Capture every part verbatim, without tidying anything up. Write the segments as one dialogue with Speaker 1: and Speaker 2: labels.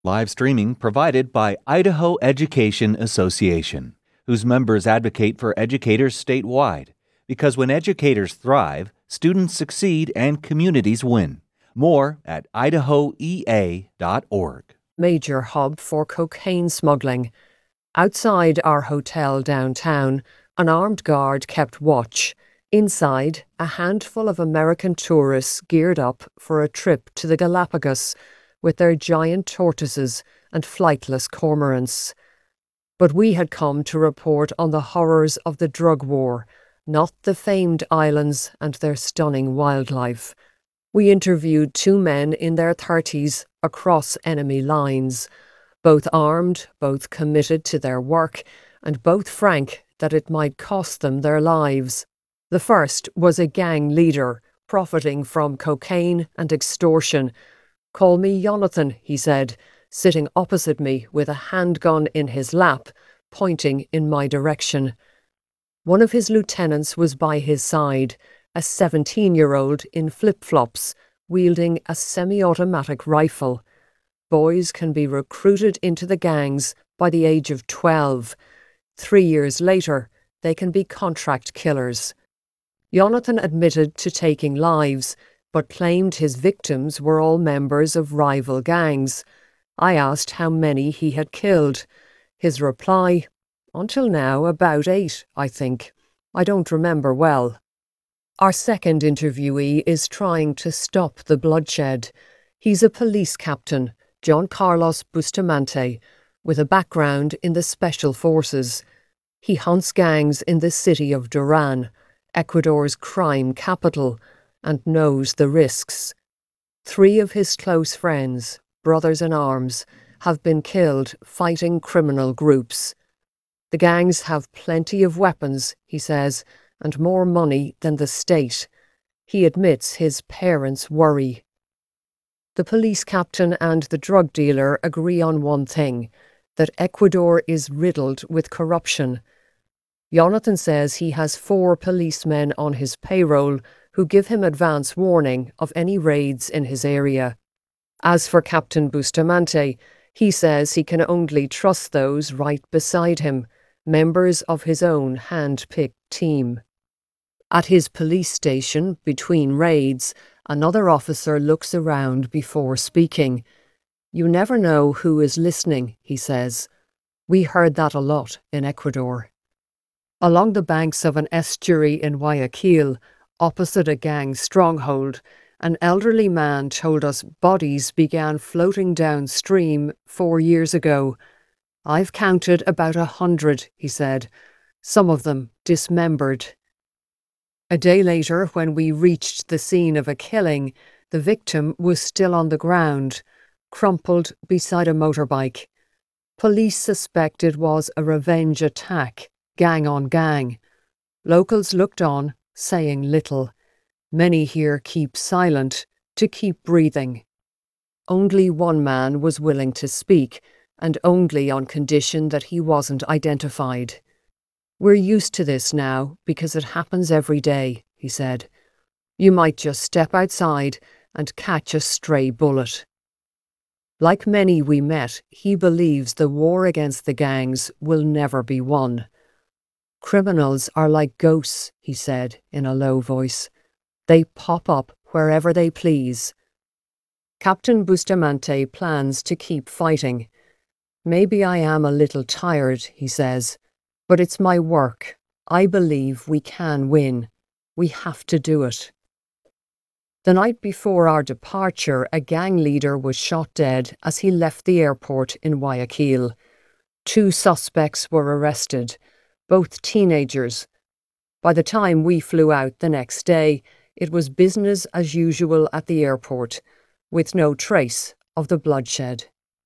Speaker 1: Live streaming provided by Idaho Education Association, whose members advocate for educators statewide. Because when educators thrive, students succeed and communities win. More at idaho e a dot org.
Speaker 2: Major hub for cocaine smuggling. Outside our hotel downtown, an armed guard kept watch. Inside, a handful of American tourists geared up for a trip to the Galapagos with their giant tortoises and flightless cormorants. But we had come to report on the horrors of the drug war, not the famed islands and their stunning wildlife. We interviewed two men in their thirties across enemy lines, both armed, both committed to their work, and both frank that it might cost them their lives. The first was a gang leader, profiting from cocaine and extortion. "Call me Jonathan," he said, sitting opposite me with a handgun in his lap, pointing in my direction. One of his lieutenants was by his side, a seventeen-year-old in flip-flops, wielding a semi-automatic rifle. Boys can be recruited into the gangs by the age of twelve. Three years later, they can be contract killers. Jonathan admitted to taking lives, but claimed his victims were all members of rival gangs. I asked how many he had killed. His reply, "Until now, about eight, I think. I don't remember well." Our second interviewee is trying to stop the bloodshed. He's a police captain, John Carlos Bustamante, with a background in the Special Forces. He hunts gangs in the city of Duran, Ecuador's crime capital, and knows the risks. Three of his close friends, brothers in arms, have been killed fighting criminal groups. The gangs have plenty of weapons, he says, and more money than the state. He admits his parents worry. The police captain and the drug dealer agree on one thing, that Ecuador is riddled with corruption. Jonathan says he has four policemen on his payroll who give him advance warning of any raids in his area. As for Captain Bustamante, he says he can only trust those right beside him, members of his own hand-picked team. At his police station, between raids, another officer looks around before speaking. "You never know who is listening," he says. "We heard that a lot in Ecuador." Along the banks of an estuary in Guayaquil, opposite a gang stronghold, an elderly man told us bodies began floating downstream four years ago. "I've counted about a hundred," he said, "some of them dismembered." A day later, when we reached the scene of a killing, the victim was still on the ground, crumpled beside a motorbike. Police suspect it was a revenge attack, gang on gang. Locals looked on, saying little. Many here keep silent, to keep breathing. Only one man was willing to speak, and only on condition that he wasn't identified. "We're used to this now, because it happens every day," he said. "You might just step outside and catch a stray bullet." Like many we met, he believes the war against the gangs will never be won. "Criminals are like ghosts," he said in a low voice. "They pop up wherever they please." Captain Bustamante plans to keep fighting. "Maybe I am a little tired," he says, "but it's my work. I believe we can win. We have to do it." The night before our departure, a gang leader was shot dead as he left the airport in Guayaquil. Two suspects were arrested, both teenagers. By the time we flew out the next day, it was business as usual at the airport, with no trace of the bloodshed.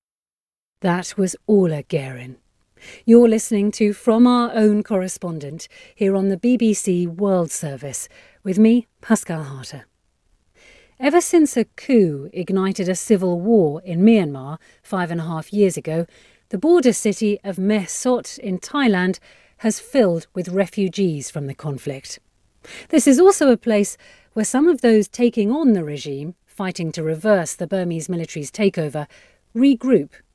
Speaker 3: That was Orla Guerin. You're listening to From Our Own Correspondent here on the B B C World Service, with me, Pascal Harter. Ever since a coup ignited a civil war in Myanmar five and a half years ago, the border city of Mae Sot in Thailand has filled with refugees from the conflict. This is also a place where some of those taking on the regime, fighting to reverse the Burmese military's takeover, regroup